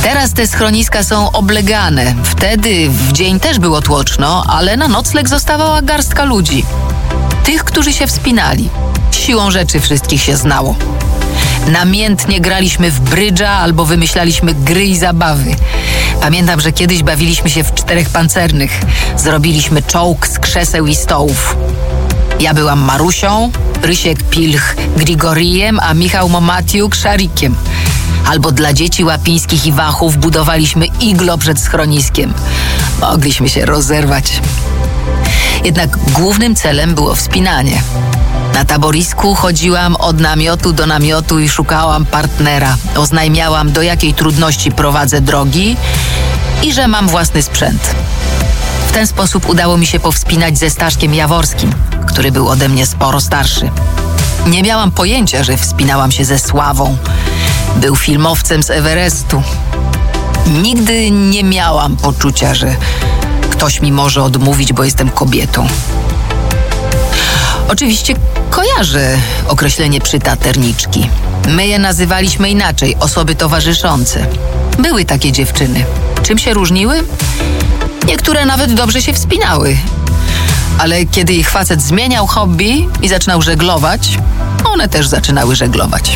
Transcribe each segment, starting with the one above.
Teraz te schroniska są oblegane. Wtedy w dzień też było tłoczno, ale na nocleg zostawała garstka ludzi. Tych, którzy się wspinali. Siłą rzeczy wszystkich się znało. Namiętnie graliśmy w brydża albo wymyślaliśmy gry i zabawy. Pamiętam, że kiedyś bawiliśmy się w 4 pancernych. Zrobiliśmy czołg z krzeseł i stołów. Ja byłam Marusią, Rysiek Pilch Grigorijem, a Michał Momatiuk Szarikiem. Albo dla dzieci łapińskich i wachów budowaliśmy iglo przed schroniskiem. Mogliśmy się rozerwać. Jednak głównym celem było wspinanie. Na taborisku chodziłam od namiotu do namiotu i szukałam partnera. Oznajmiałam, do jakiej trudności prowadzę drogi i że mam własny sprzęt. W ten sposób udało mi się powspinać ze Staszkiem Jaworskim, który był ode mnie sporo starszy. Nie miałam pojęcia, że wspinałam się ze Sławą. Był filmowcem z Everestu. Nigdy nie miałam poczucia, że ktoś mi może odmówić, bo jestem kobietą. Oczywiście kojarzę określenie przytaterniczki. My je nazywaliśmy inaczej, osoby towarzyszące. Były takie dziewczyny. Czym się różniły? Niektóre nawet dobrze się wspinały. Ale kiedy ich facet zmieniał hobby i zaczynał żeglować, one też zaczynały żeglować.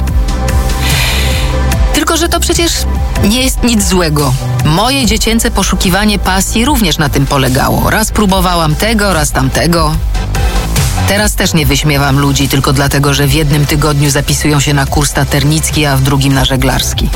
Tylko że to przecież nie jest nic złego. Moje dziecięce poszukiwanie pasji również na tym polegało. Raz próbowałam tego, raz tamtego. Teraz też nie wyśmiewam ludzi tylko dlatego, że w jednym tygodniu zapisują się na kurs taternicki, a w drugim na żeglarski.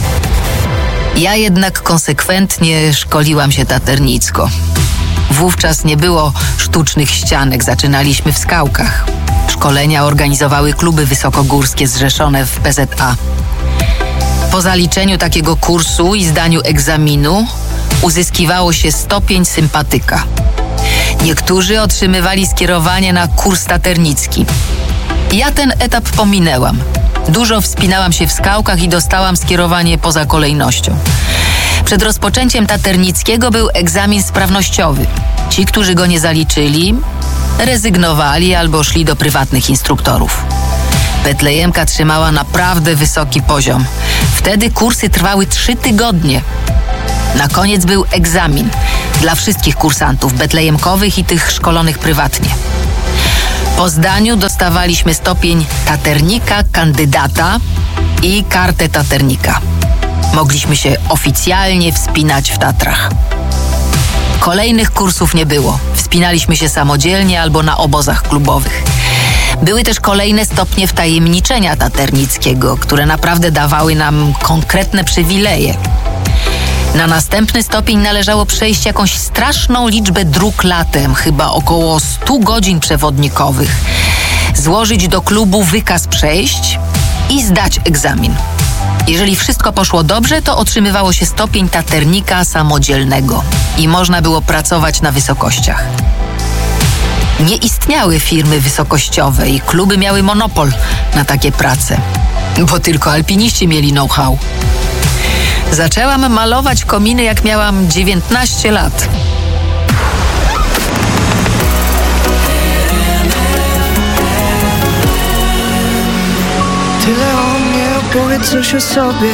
Ja jednak konsekwentnie szkoliłam się taternicko. Wówczas nie było sztucznych ścianek, zaczynaliśmy w skałkach. Szkolenia organizowały kluby wysokogórskie zrzeszone w PZA. Po zaliczeniu takiego kursu i zdaniu egzaminu uzyskiwało się stopień sympatyka. Niektórzy otrzymywali skierowanie na kurs taternicki. Ja ten etap pominęłam. Dużo wspinałam się w skałkach i dostałam skierowanie poza kolejnością. Przed rozpoczęciem taternickiego był egzamin sprawnościowy. Ci, którzy go nie zaliczyli, rezygnowali albo szli do prywatnych instruktorów. Betlejemka trzymała naprawdę wysoki poziom. Wtedy kursy trwały 3 tygodnie. Na koniec był egzamin dla wszystkich kursantów betlejemkowych i tych szkolonych prywatnie. Po zdaniu dostawaliśmy stopień taternika, kandydata i kartę taternika. Mogliśmy się oficjalnie wspinać w Tatrach. Kolejnych kursów nie było. Wspinaliśmy się samodzielnie albo na obozach klubowych. Były też kolejne stopnie wtajemniczenia taternickiego, które naprawdę dawały nam konkretne przywileje. Na następny stopień należało przejść jakąś straszną liczbę dróg latem, chyba około 100 godzin przewodnikowych, złożyć do klubu wykaz przejść i zdać egzamin. Jeżeli wszystko poszło dobrze, to otrzymywało się stopień taternika samodzielnego i można było pracować na wysokościach. Nie istniały firmy wysokościowe i kluby miały monopol na takie prace, bo tylko alpiniści mieli know-how. Zaczęłam malować kominy, jak miałam 19 lat. Tyle o mnie, opowiedz coś o sobie.